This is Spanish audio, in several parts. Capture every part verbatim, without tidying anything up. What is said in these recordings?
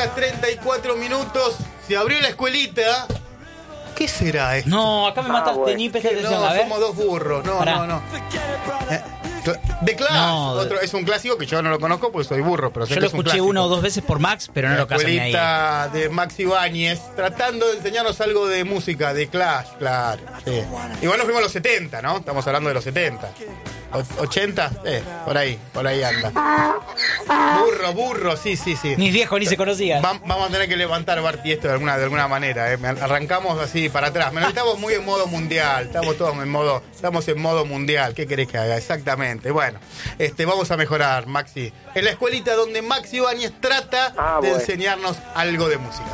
horas treinta y cuatro minutos. Se abrió la escuelita. ¿Qué será esto? No, acá me Ah, mataste, bueno. ni presté atención. No, A ver. somos dos burros. No, Pará. no, no. Eh, The Clash. No, Otro, es un clásico que yo no lo conozco porque soy burro, pero sé Yo que lo es un escuché clásico. una o dos veces por Max, pero no La lo caso ni ahí. escuelita de Max Ibáñez, tratando de enseñarnos algo de música, de Clash, claro. Sí. Igual nos fuimos a los setenta, ¿no? Estamos hablando de los setenta. O- ¿ochenta? Eh, por ahí, por ahí anda. Burro, burro, sí, sí, sí. Mis viejos ni se conocían. Va- vamos a tener que levantar, Barty, esto de alguna, de alguna manera. ¿eh? Me arrancamos así para atrás. Pero estamos muy en modo mundial. Estamos todos en modo, estamos en modo mundial. ¿Qué querés que haga? Exactamente. Bueno, este, vamos a mejorar, Maxi. En la escuelita donde Maxi Ibáñez trata Ah, de bueno. enseñarnos algo de música.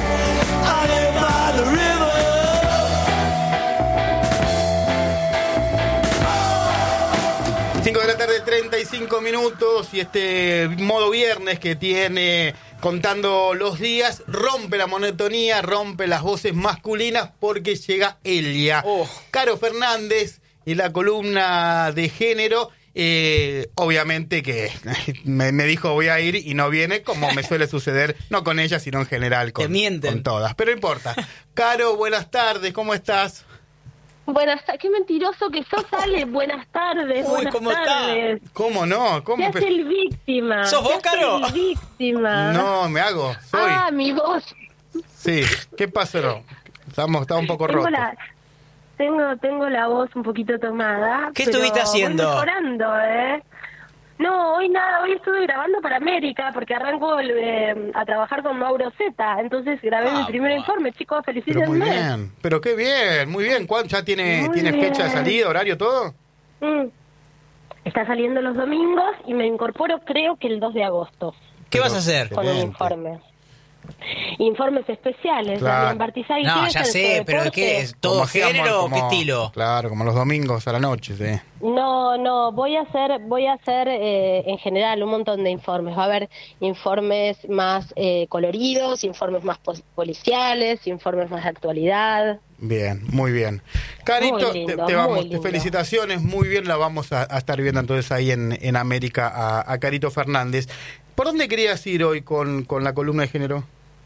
cinco de la tarde, treinta y cinco minutos, y este modo viernes que tiene contando los días rompe la monotonía, rompe las voces masculinas porque llega Elia. Oh. Caro Fernández y la columna de género. Eh, obviamente que me, me dijo voy a ir y no viene, como me suele suceder, no con ella, sino en general con, Te mienten. con todas. Pero no importa. Caro, buenas tardes, ¿cómo estás? Buenas tardes, qué mentiroso que sos, Ale. Buenas tardes, Uy, buenas ¿cómo está? tardes. ¿Cómo no? ¿Cómo Te hace pe- el víctima. ¿Sos vos, te hace Caro? el víctima. No, me hago, soy. Ah, mi voz. Sí, ¿qué pasó? Estamos, estamos un poco Tengo rotos. la, tengo, tengo la voz un poquito tomada. ¿Qué pero estuviste haciendo? Voy mejorando, ¿eh? No, hoy nada, hoy estuve grabando para América porque arranco eh, a trabajar con Mauro Zeta. Entonces grabé Ah, mi primer bueno. informe, chicos, Pero felicítenme. muy bien, pero qué bien, muy bien. ¿Cuál ya tiene, Muy tiene fecha de bien. salida, horario, todo? Mm. Está saliendo los domingos y me incorporo creo que el dos de agosto. ¿Qué Pero vas a hacer? Con un excelente. informe. Informes especiales, Claro. Damián Bartizay. No, ¿Qué ya es el sé, pero deporte? ¿qué es? ¿Todo Como hacíamos, género o como- qué estilo? Claro, como los domingos a la noche, sí. No, no, voy a hacer, voy a hacer eh, en general un montón de informes. Va a haber informes más eh, coloridos, informes más pos- policiales, informes más de actualidad. Bien, muy bien. Carito, Muy te, lindo, te muy vamos, te lindo. felicitaciones, muy bien, la vamos a, a estar viendo entonces ahí en, en América a, a Carito Fernández. ¿Por dónde querías ir hoy con, con la columna de género?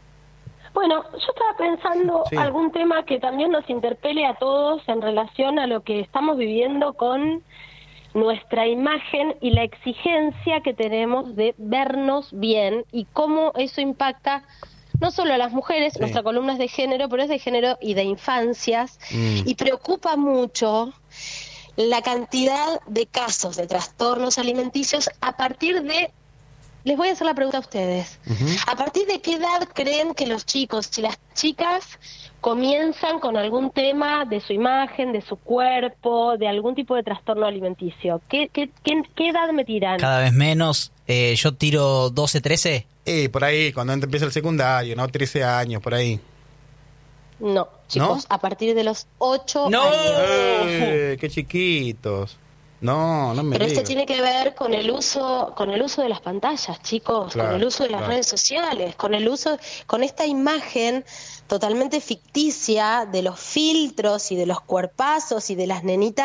Bueno, yo estaba pensando Sí. algún tema que también nos interpele a todos en relación a lo que estamos viviendo con nuestra imagen y la exigencia que tenemos de vernos bien y cómo eso impacta no solo a las mujeres, Sí. nuestra columna es de género, pero es de género y de infancias, Mm. y preocupa mucho la cantidad de casos de trastornos alimenticios a partir de... Les voy a hacer la pregunta a ustedes. Ujú. ¿A partir de qué edad creen que los chicos y las chicas comienzan con algún tema de su imagen, de su cuerpo, de algún tipo de trastorno alimenticio? ¿Qué, qué, qué, qué edad me tiran? Cada vez menos. Eh, yo tiro doce, trece. Eh, por ahí, cuando empieza el secundario, ¿no? trece años, por ahí. No, chicos, a partir de los ocho ¡No! años. Eh, qué chiquitos. No, no me Pero esto digas. tiene que ver con el uso, con el uso de las pantallas, chicos, Claro, con el uso de las claro. redes sociales, con el uso, con esta imagen totalmente ficticia de los filtros y de los cuerpazos y de las nenitas